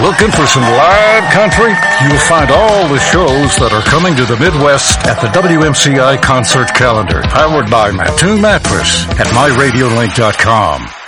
Looking for some live country? You'll find all the shows that are coming to the Midwest at the WMCI concert calendar, powered by Mattoon Mattress at MyRadioLink.com.